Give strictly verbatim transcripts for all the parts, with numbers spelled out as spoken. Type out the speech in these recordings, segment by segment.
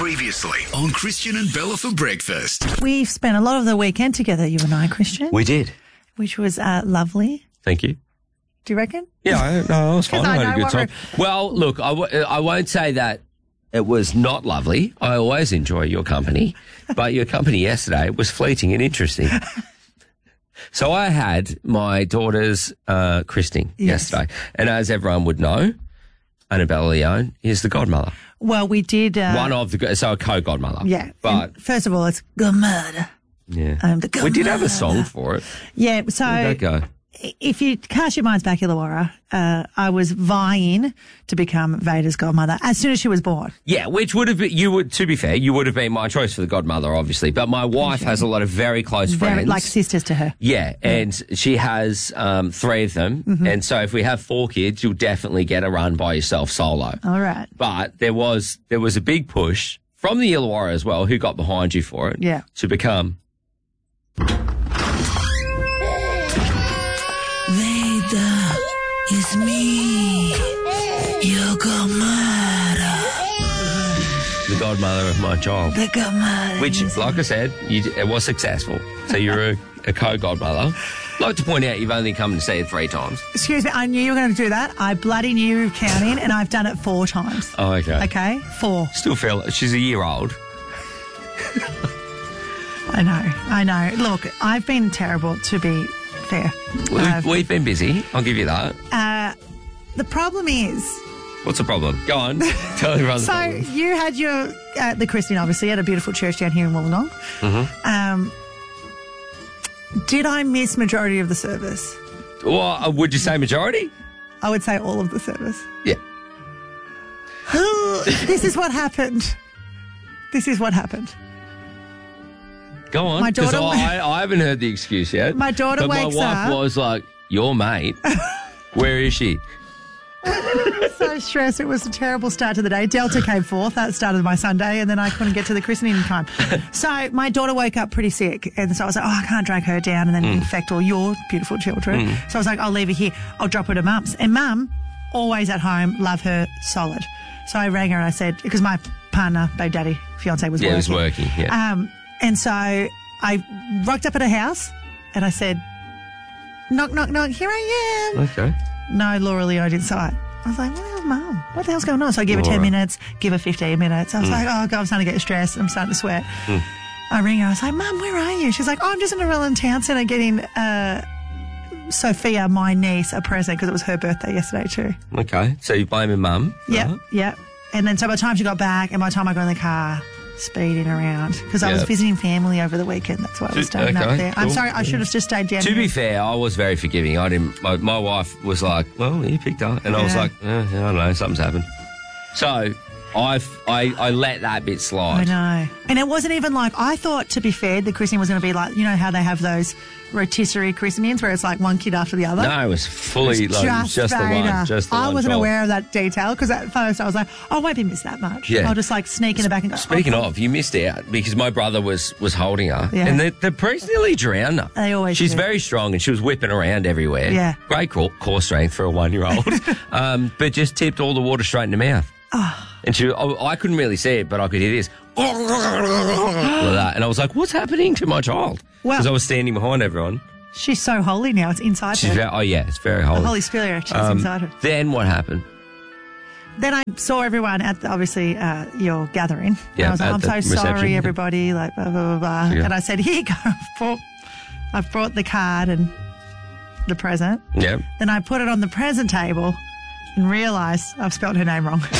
Previously on Christian and Bella for breakfast. We've spent a lot of the weekend together, you and I, Christian. We did. Which was uh, lovely. Thank you. Do you reckon? Yeah, I, no, I was fine. I I had know a good what time. Well, look, I, w- I won't say that it was not lovely. I always enjoy your company, but your company yesterday was fleeting and interesting. So I had my daughter's uh, christening Yes. yesterday, and as everyone would know, Annabella Leone is the godmother. Well, we did. Uh, One of the, so a co-godmother. Yeah. But, And first of all, it's godmother. yeah. Um, the we did have a godmother. song for it. Yeah. So Where'd that go? if you cast your minds back, Illawarra, uh, I was vying to become Vader's godmother as soon as she was born. Yeah, which would have been, you would, to be fair, you would have been my choice for the godmother, obviously. But my wife has a lot of very close Very, friends. like sisters to her. Yeah, and she has um, three of them. Mm-hmm. And so if we have four kids, you'll definitely get a run by yourself solo. All right. But there was there was a big push from the Illawarra as well, who got behind you for it, Yeah. to become... Vader is me, your godmother. the godmother of my child. The godmother. Which, like I said, you, it was successful. So you're a, a co-godmother. I'd like to point out you've only come to see it three times. Excuse me, I knew you were going to do that. I bloody knew you were counting, and I've done it four times. Oh, okay. Okay? Four. Still feel she's a year old. I know, I know. Look, I've been terrible, to be fair. We've, Uh, we've been busy. I'll give you that. uh, the problem is, What's the problem? Go on. Tell everyone the so problem. you had your, uh, the christening, obviously, at a beautiful church down here in Wollongong. Mm-hmm. Um, did I miss majority of the service? Well, uh, would you say majority? I would say all of the service. Yeah. This is what happened. This is what happened. Go on. My 'cause daughter- I, I haven't heard the excuse yet. My daughter but wakes my wife up- was like, your mate. Where is she? So stressed. It was a terrible start to the day. Delta came forth. That started my Sunday, and then I couldn't get to the christening in time. So my daughter woke up pretty sick, and so I was like, oh, I can't drag her down and then infect all your beautiful children. So I was like, I'll leave her here. I'll drop her to mum's. And mum, always at home, love her solid. So I rang her and I said, because my partner, babe daddy, fiance was Yeah, working. it was working. Yeah. Um, and so I rocked up at her house, and I said, knock, knock, knock, here I am. okay. No, Laura Leone inside. I was like, what the hell, Mum? What the hell's going on? So I give her ten Laura. minutes, give her fifteen minutes. I was like, oh, God, I'm starting to get stressed. I'm starting to sweat. I ring her. I was like, Mum, where are you? She's like, oh, I'm just in a Relland Town Centre getting uh, Sophia, my niece, a present because it was her birthday yesterday too. Okay. So you blame your mum? Yep, Right. yep. And then so by the time she got back and by the time I got in the car, speeding around because I was Yep. visiting family over the weekend. That's why I was staying Okay, up there. I'm cool. sorry, I should have just stayed down To here. be fair, I was very forgiving. I didn't. My, my wife was like, "Well, you picked up," and I was Yeah. like, eh, "I don't know, something's happened." So I've I, I let that bit I slide. know. And it wasn't even like, I thought, to be fair, the christening was going to be like, you know how they have those rotisserie christenings where it's like one kid after the other? No, it was fully It's like just, just, the Vader. one. Just the I one wasn't child. aware of that detail because at first I was like, oh, I won't be missed that much. Yeah. I'll just like sneak in the back and go, Speaking oh, of, you missed out because my brother was was holding her, Yeah. and the, the priest nearly drowned her. They always She's do. very strong, and she was whipping around everywhere. Yeah. Great core, core strength for a one year old, um, but just tipped all the water straight in the mouth. Oh. And she, I, I couldn't really see it, but I could hear this, like that, and I was like, "What's happening to my child?" Well- Because I was standing behind everyone. she's so holy now. It's inside She's her. very, oh yeah, it's very holy. The Holy Spirit is Um, inside her. Then what happened? Then I saw everyone at the, obviously uh, your gathering. Yeah, and I was like, at I'm the so reception, sorry, yeah. everybody. Like blah blah blah blah. Yeah. And I said, here you go. I've brought, I've brought the card and the present. Yeah. Then I put it on the present table and realised I've spelled her name wrong.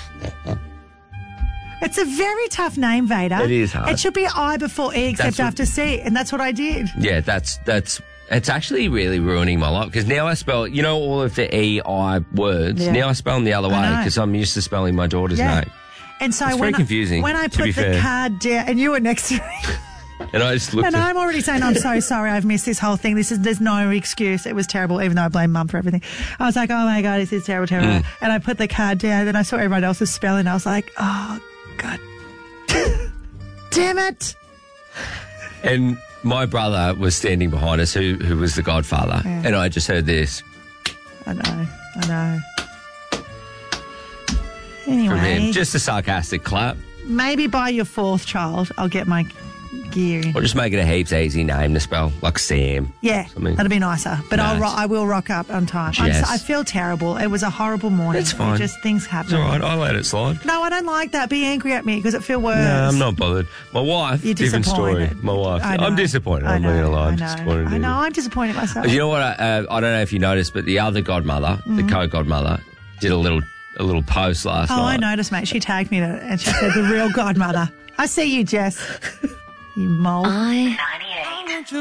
It's a very tough name, Vader. It is hard. It should be I before E, except That's what- after C, and that's what I did. Yeah, that's that's it's actually really ruining my life because now I spell, you know, all of the E I words. Yeah. Now I spell them the other I way know. because I'm used to spelling my daughter's Yeah. name, And so It's when very I, confusing, when I to be put the fair. card down, and you were next to me. and I just looked And at. I'm already saying, I'm so sorry, I've missed this whole thing. This is, there's no excuse. It was terrible, even though I blame Mum for everything. I was like, oh my God, this is terrible, terrible. Mm. And I put the card down, and I saw everyone else's spelling. I was like, oh, God. Damn it. And my brother was standing behind us, who who was the godfather, Yeah. and I just heard this I know, I know. from him, Anyway, just a sarcastic clap. maybe by your fourth child, I'll get my gear in. Or just make it a heaps easy name to spell, like Sam. Yeah, Something. that'd be nicer. But I'll Nice. ro- I will rock up on time. I'm Yes. so, I feel terrible. It was a horrible morning. That's fine. It just things happen. It's all right. I let it slide. No, I don't like that. Be angry at me because it feels worse. No, I'm not bothered. My wife, You're different story. disappointed. My wife. I know. I'm disappointed. I I'm not going to know, lie. I I'm know. disappointed. I in know. you. I'm disappointed in myself. You know what? I, uh, I don't know if you noticed, but the other godmother, the co-godmother, did a little a little post last Oh, night. I noticed, mate. She tagged me in it and she said, the real godmother. I see you, Jess. You mole. I